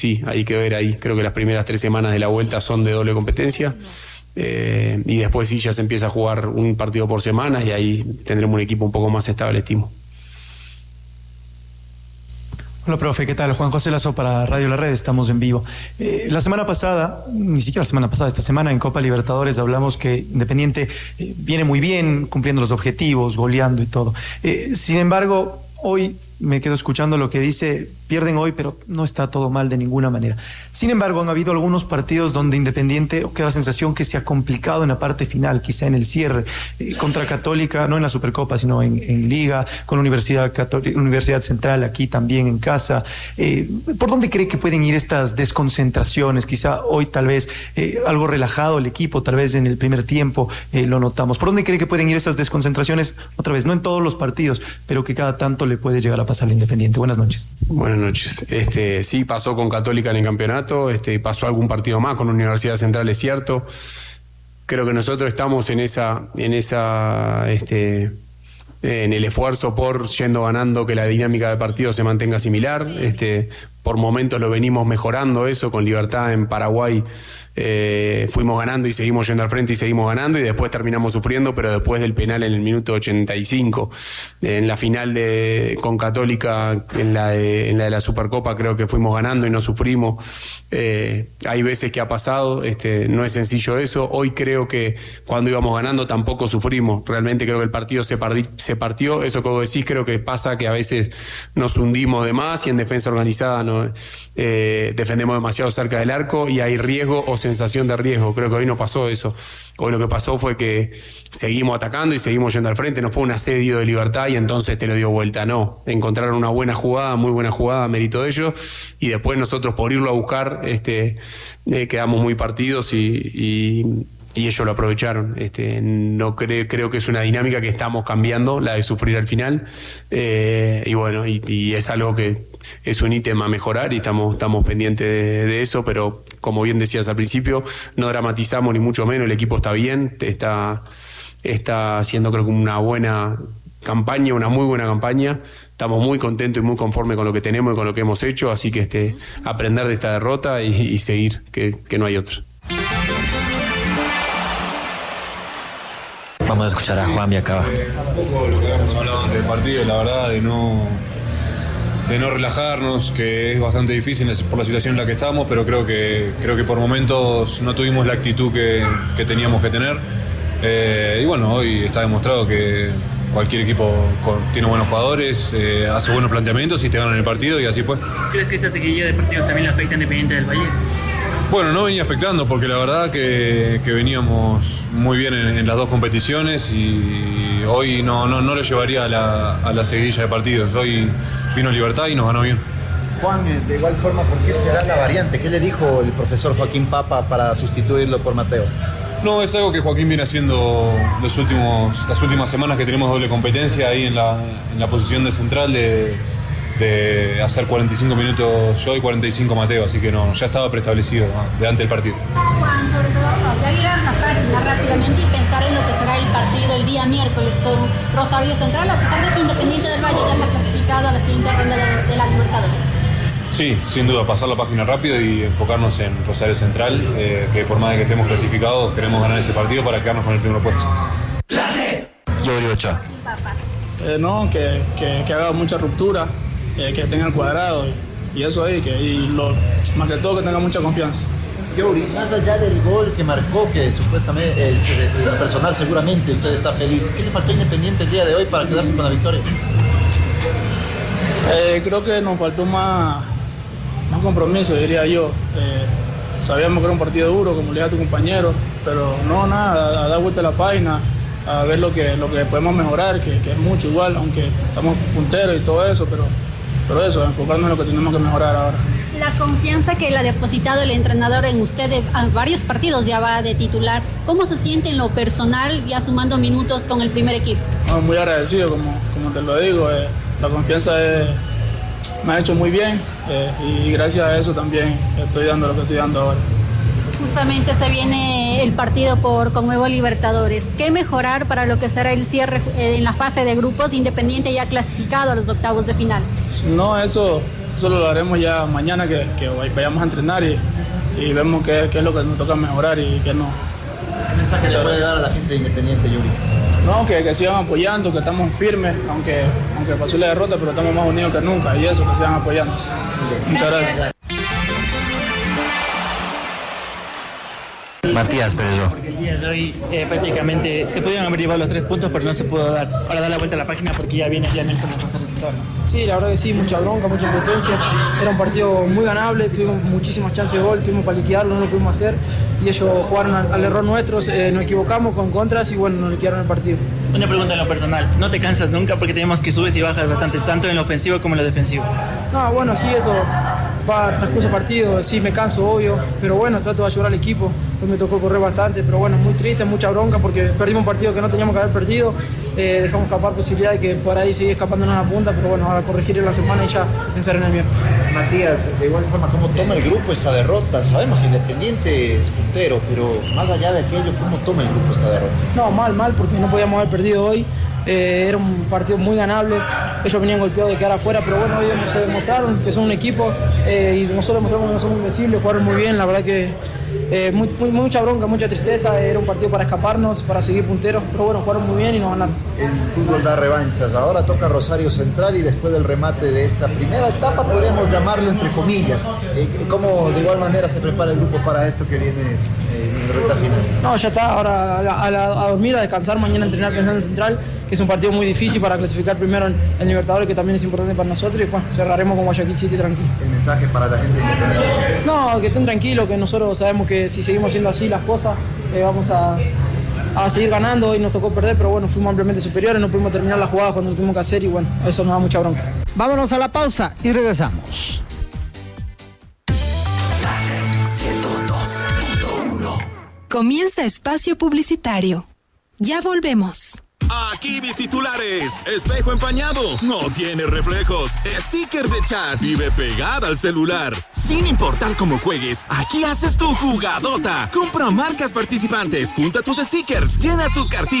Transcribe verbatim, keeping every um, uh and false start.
Sí, hay que ver ahí. Creo que las primeras tres semanas de la vuelta son de doble competencia. Eh, y después sí ya se empieza a jugar un partido por semana y ahí tendremos un equipo un poco más estable, estimo. Hola, profe, ¿qué tal? Juan José Lazo para Radio La Red, estamos en vivo. Eh, la semana pasada, ni siquiera la semana pasada, esta semana en Copa Libertadores hablamos que Independiente eh, viene muy bien, cumpliendo los objetivos, goleando y todo. Eh, sin embargo, hoy me quedo escuchando lo que dice, pierden hoy, pero no está todo mal de ninguna manera. Sin embargo, han habido algunos partidos donde Independiente queda la sensación que se ha complicado en la parte final, quizá en el cierre, eh, contra Católica, no en la Supercopa, sino en, en Liga, con Universidad Católica, Universidad Central, aquí también en casa. Eh, ¿Por dónde cree que pueden ir estas desconcentraciones? Quizá hoy tal vez eh, algo relajado el equipo, tal vez en el primer tiempo eh, lo notamos. ¿Por dónde cree que pueden ir estas desconcentraciones? Otra vez, no en todos los partidos, pero que cada tanto le puede llegar a pasar al Independiente. Buenas noches. Buenas noches. Este, sí, pasó con Católica en el campeonato, este, pasó algún partido más con Universidad Central, es cierto. Creo que nosotros estamos en esa, en esa, este, en el esfuerzo por, yendo ganando, que la dinámica de partido se mantenga similar. Este, por momentos lo venimos mejorando eso, con Libertad en Paraguay. Eh, fuimos ganando y seguimos yendo al frente y seguimos ganando y después terminamos sufriendo, pero después del penal en el minuto ochenta y cinco. Eh, en la final de, con Católica, en la, de, en la de la Supercopa, creo que fuimos ganando y no sufrimos. Eh, hay veces que ha pasado, este, no es sencillo eso. Hoy creo que cuando íbamos ganando tampoco sufrimos. Realmente creo que el partido se, pardi, se partió. Eso que vos decís, creo que pasa que a veces nos hundimos de más y en defensa organizada no, eh, defendemos demasiado cerca del arco y hay riesgo o sensación de riesgo. Creo que hoy no pasó eso. Hoy lo que pasó fue que seguimos atacando y seguimos yendo al frente. No fue un asedio de Libertad y entonces te lo dio vuelta. No, encontraron una buena jugada, muy buena jugada, mérito de ellos, y después nosotros por irlo a buscar este, eh, quedamos muy partidos y, y, y ellos lo aprovecharon. Este, no creo, creo que es una dinámica que estamos cambiando, la de sufrir al final, eh, y bueno, y, y es algo que es un ítem a mejorar y estamos, estamos pendientes de, de eso, pero como bien decías al principio, no dramatizamos ni mucho menos, el equipo está bien, está, está haciendo creo que una buena campaña, una muy buena campaña. Estamos muy contentos y muy conformes con lo que tenemos y con lo que hemos hecho, así que este, aprender de esta derrota y, y seguir, que, que no hay otra. Vamos a escuchar a Juan Biacaba. Un poco lo que habíamos hablado antes del partido, la verdad, de no, de no relajarnos, que es bastante difícil por la situación en la que estamos, pero creo que, creo que por momentos no tuvimos la actitud que, que teníamos que tener. Eh, y bueno, hoy está demostrado que cualquier equipo con, tiene buenos jugadores, eh, hace buenos planteamientos y te ganan el partido, y así fue. ¿Crees que esta seguidilla de partidos también le afecta a Independiente del Valle? Bueno, no venía afectando porque la verdad que, que veníamos muy bien en, en las dos competiciones y hoy no, no, no lo llevaría a la, a la seguidilla de partidos. Hoy vino Libertad y nos ganó bien. Juan, de igual forma, ¿por qué se da la variante? ¿Qué le dijo el profesor Joaquín Papa para sustituirlo por Mateo? No, es algo que Joaquín viene haciendo los últimos, las últimas semanas que tenemos doble competencia ahí en la, en la posición de central, de, de hacer cuarenta y cinco minutos yo y cuarenta y cinco Mateo, así que no, ya estaba preestablecido, ¿no?, delante del partido. Juan, sobre todo, ya virar la página rápidamente y pensar en lo que será el partido el día miércoles con Rosario Central, a pesar de que Independiente del Valle ya está clasificado a la siguiente ronda de, de la Libertadores. Sí, sin duda, pasar la página rápido y enfocarnos en Rosario Central, eh, que por más de que estemos clasificados, queremos ganar ese partido para quedarnos con el primer puesto. La Red. Yo digo Ochoa. Eh, no, que, que, que haga mucha ruptura, eh, que tenga el cuadrado y, y eso ahí, que, y lo, más que todo que tenga mucha confianza. Yuri, más allá del gol que marcó, que supuestamente es eh, personal, seguramente usted está feliz, ¿qué le faltó a Independiente el día de hoy para quedarse con la victoria? Eh, creo que nos faltó más, más compromiso, diría yo. Eh, sabíamos que era un partido duro, como le dije a tu compañero, pero no, nada, a, a dar vuelta a la página, a ver lo que, lo que podemos mejorar, que, que es mucho igual, aunque estamos punteros y todo eso, pero, pero eso, enfocarnos en lo que tenemos que mejorar ahora. La confianza que le ha depositado el entrenador en usted de a varios partidos ya va de titular, ¿cómo se siente en lo personal ya sumando minutos con el primer equipo? No, muy agradecido, como, como te lo digo, eh, la confianza es, me ha hecho muy bien eh, y gracias a eso también estoy dando lo que estoy dando ahora. Justamente se viene el partido por Conmebol Libertadores. ¿Qué mejorar para lo que será el cierre en la fase de grupos, Independiente ya clasificado a los octavos de final? No, eso solo lo haremos ya mañana que, que vayamos a entrenar y, y vemos qué, qué es lo que nos toca mejorar y qué no. ¿Qué mensaje le puede dar a la gente de Independiente, Yuri? No, que, que sigan apoyando, que estamos firmes, aunque, aunque pasó la derrota, pero estamos más unidos que nunca y eso, que sigan apoyando. Muchas gracias. Matías Perello. Porque el día de hoy eh, prácticamente se podían haber llevado los tres puntos, pero no se pudo dar. Ahora da la vuelta a la página porque ya viene ya Nelson a pasar resultado. Sí, la verdad que sí, mucha bronca, mucha impotencia. Era un partido muy ganable, tuvimos muchísimas chances de gol, tuvimos para liquidarlo, no lo pudimos hacer. Y ellos jugaron al, al error nuestro, eh, nos equivocamos con contras y bueno, nos liquidaron el partido. Una pregunta en lo personal, ¿no te cansas nunca? Porque tenemos que subes y bajas bastante, tanto en lo ofensivo como en lo defensivo. No, bueno, sí, eso va transcurso partido, sí me canso, obvio, pero bueno, trato de ayudar al equipo. Hoy me tocó correr bastante, pero bueno, muy triste, mucha bronca porque perdimos un partido que no teníamos que haber perdido. Eh, dejamos escapar posibilidad de que por ahí sigue escapándonos la punta, pero bueno, ahora corregir en la semana y ya pensar en el miércoles. Matías, de igual forma, ¿cómo toma el grupo esta derrota? Sabemos que Independiente es puntero, pero más allá de aquello, ¿cómo toma el grupo esta derrota? No, mal, mal, porque no podíamos haber perdido hoy. Eh, era un partido muy ganable. Ellos venían golpeados de quedar afuera, pero bueno, hoy se demostraron que son un equipo eh, y nosotros demostramos que no somos invencibles, jugaron muy bien, la verdad que eh, muy, muy, mucha bronca, mucha tristeza. Era un partido para escaparnos, para seguir punteros, pero bueno, jugaron muy bien y nos ganaron. El fútbol da revanchas. Ahora toca Rosario Central y después del remate de esta primera etapa, podríamos llamarlo entre comillas. Eh, ¿Cómo de igual manera se prepara el grupo para esto que viene eh, en la recta final? No, ya está, ahora a, a, a dormir, a descansar, mañana a entrenar pensando en Central, que es un partido muy difícil para clasificar primero en el Libertadores, que también es importante para nosotros, y bueno, cerraremos con Guayaquil City tranquilo. ¿El mensaje para la gente independiente? No, que estén tranquilos, que nosotros sabemos que si seguimos haciendo así las cosas, eh, vamos a, a seguir ganando. Hoy nos tocó perder, pero bueno, fuimos ampliamente superiores, no pudimos terminar la jugada cuando lo tuvimos que hacer y bueno, eso nos da mucha bronca. Vámonos a la pausa y regresamos. Comienza espacio publicitario. Ya volvemos. Aquí mis titulares. Espejo empañado, no tiene reflejos. Sticker de chat, vive pegada al celular. Sin importar cómo juegues, aquí haces tu jugadota. Compra marcas participantes, junta tus stickers, llena tus cartillas.